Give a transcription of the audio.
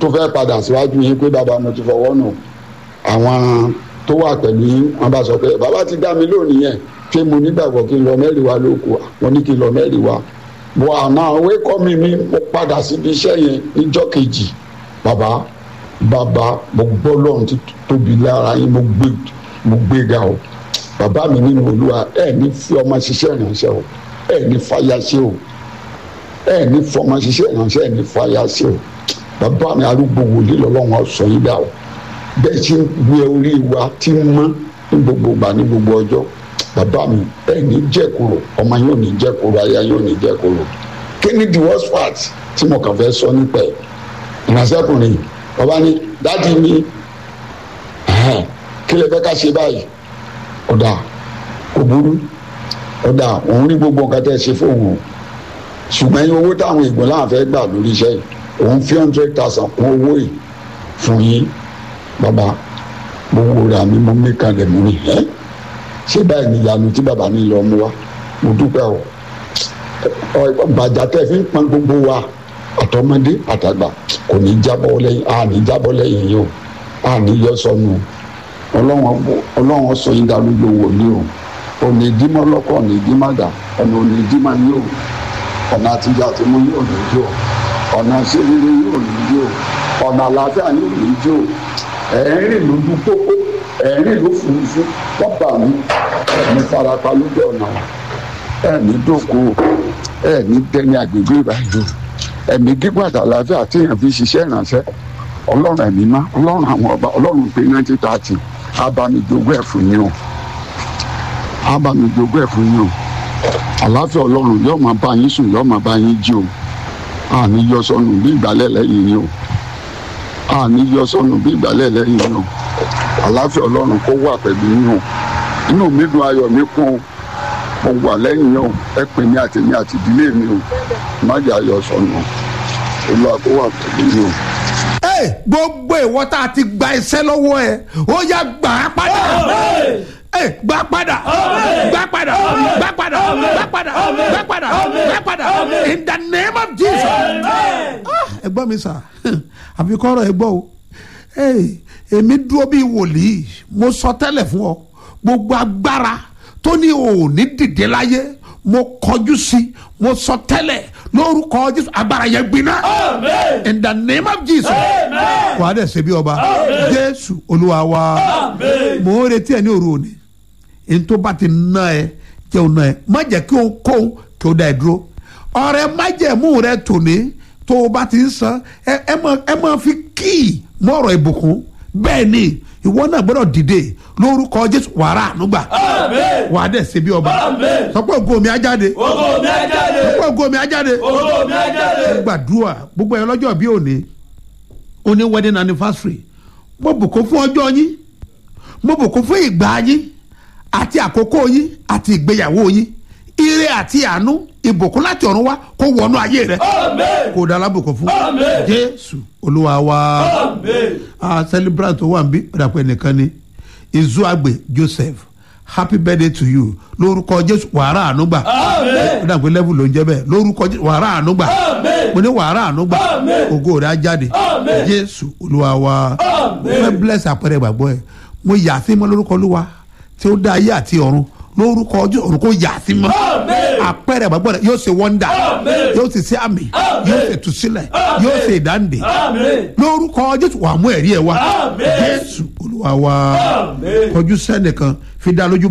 tó fẹ́ padà síwájú yín pé bàbá mo ti fọwọ́ nù àwọn tó wà pẹ̀lú yín wọ́n bá sọ pé bàbá ti dá mi lónìí yẹn ṣé mo nígbàgbọ́ kí n lọ mẹ́rin wa ló kù wọ́n ní kí n lọ mẹ́rin wa bọ́ àná àwọn ẹ̀kọ́ mi mo padà síbi iṣẹ́ yẹn níjọ́ kejì bàbá mo gbọ́ lọ́run ti tóbi lára yín mo gbé ga o bàbá mi nínú Olúwa ẹ̀ ní fi ọmọ ṣiṣẹ́ ìránṣẹ́ o ẹ̀ ní fàyà ṣe o ẹ̀ ní fọmọ ṣiṣẹ́ ìránṣẹ́ ẹ̀ ní fàyà ṣe o bàbá mi arúgbó wòlíì lọ́lọ́run ọ̀sán yín dà o bẹ́ẹ̀ ṣe ń gbé orí wa tí mọ́ ní gbogbo ìgbà ní gbogbo ọjọ́ bàbá mi ẹ̀ ní jẹ́kúrò ọmọ yóò ní jẹ́kúrò aya yóò ní jẹ́kúrò kí ni the worst part tí mo kàn fẹ́ sọ nípa ẹ̀ ìránṣẹ́kùnrin bàbá ní dáàdi mi kí lè fẹ́ ká ṣe báyìí ọ̀dà kò burú ọ̀dà òun rí gbogbo nǹkan tẹ́ ẹ ṣe fóun o ṣùgbọ́n ẹ̀yin owó táwọn ìgbọ̀n láwọn fẹ́ gbà lórí iṣẹ́ yìí òun fi 100,000 kún owó yìí fún yín bàbá mo wo ra mi mo mí kalẹ̀ mú ni ṣé báyìí ni ìyanu tí bàbá mi lọ mú wa mo dúpẹ́ o bàjá tẹ́ fi ń pọn gbogbo wa àtọmọdé àtàgbà kò ní jábọ́ lẹ́yìn àní jábọ́ lẹ́yìn yìí o àní yọ sọnù ọlọ́run sọ yín darúgbó wò ní o òní ìdímọ̀ lọ́kọ̀ òní ìdímọ̀ dà ọ̀nà òní ìdímọ̀ ní o ọ̀nà àtijọ́ àti mú yóò ní jò ọ̀nà ṣeré yóò ní jò ọ̀nà àlàáfíà yóò ní jò ẹ̀rín lójú pópó ẹ̀rín ló fúnfún wọ́n bà mí ẹ̀mí farapa lójú ọ̀nà ẹ̀mí dòkó ẹ̀mí dẹni àgbègbè ìbàdàn ẹ̀mí gígùn àti àlàáfíà tí èèyàn fi ṣiṣẹ́ ìrànṣẹ́ ọlọ́run ẹ̀mí má ọlọ́run àwọn ọba ọlọ́run pé 1930 abamijogún ẹ̀ fún yín o abamijogún ẹ̀ fún yín o àlàáfíà ọlọ́run yóò máa bá yín sùn yóò máa bá yín jí o àní yọ sọnù bí ìgbálẹ̀ lẹ́yìn yín o àní yọ sọnù bí ìgbálẹ̀ lẹ́yìn yín o àlàáfíà ọlọ́run kó wà pẹ̀lú yín o inú mi dùn ayọ̀ mi kún o mo wà lẹ́yìn yín o ẹ pè mí àtẹ̀mí àti ìdílé mi o má jẹ́ ayọ̀ sọnù Olúwa kó wà pẹ̀lú yín o. Gbogbo ìwọ tá a ti gba iṣẹ́ lọ́wọ́ ẹ ó yá gbà á padà gbà padà gbà padà gbà padà gbà padà gbà padà gbà padà in the name of Jesus. ẹ gbọ́ mi sà àfi kọ́rọ̀ ẹ gbọ́ o èmi dúró bíi wòlíì mo sọ tẹ́lẹ̀ fún ọ gbogbo agbára tó ní òní dìde láyé mo kọjú sí mo sọ tẹ́lẹ̀ lórúkọ Jésù agbára yẹn gbiná in the name of Jesus wàá dẹ̀ ṣe bí ọba Jésù Olúwa wa mo ń retí ẹ ní òru òní n tó bá ti ná ẹ jẹ́ òun ná ẹ má jẹ́ kí o kó kí o dá ẹ dúró ọ̀rẹ́ májẹ̀mú rẹ tòní tó o bá ti ń san ẹ máa fi kíì mọ́rọ̀ ìbùkún bẹ́ẹ̀ ni ìwọ náà gbọ́dọ̀ dìde lórúkọ Jésù wàrà ànúgbà wàá dẹ̀ ṣe bí ọba sọ pé ògo mi á jáde sọ pé ògo mi á jáde gbàdúrà gbogbo ẹ lọ́jọ́ bí òní wedding anniversary mo bùkún fún ọjọ́ yín mo bùkún fún ìgbà yín àti àkókò yín àti ìgbéyàwó yín ire àti àánú ìbùkún láti ọ̀run wá kó wọnú ayé rẹ kó dára bùkún fún Jésù Olúwa wa celebrant tó wà ń bí ọ̀dàpọ̀ ẹnìkan ni Izuagbe Joseph happy birthday to you lórúkọ Jésù wàrà ànúgbà ọ̀dàpọ̀ level ló ń jẹ́ bẹ́ẹ̀ lórúkọ Jésù wàrà ànúgbà mo ní wàrà ànúgbà ògo rẹ̀ á jáde Jésù Olúwa wa mo fẹ́ bless àpẹẹrẹ ìgbàgbọ́ ẹ mo yà sí mọ́ lórúkọ Olúwa tí ó dá ayé àti ọ̀run lórúkọ Jésù ọ̀run kò yà sí mọ́ àpẹẹrẹ ìgbàgbọ́ rẹ yóò ṣe wọ́ndà yóò sì ṣe àmì yóò ṣe tùsílẹ̀ yóò ṣe ìdáǹdè lórúkọ Jésù wà mú ẹ̀rí ẹ̀ wá Jésù Olúwa wa kọjú sẹ́nìkan fi dá lójú.